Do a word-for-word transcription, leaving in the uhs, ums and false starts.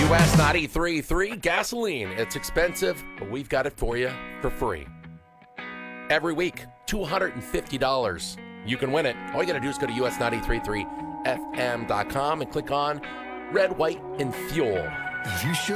U S ninety-three point three gasoline. It's expensive, but we've got it for you for free. Every week, two hundred fifty dollars. You can win it. All you got to do is go to U S ninety-three point three F M dot com and click on Red, White, and Fuel. You should.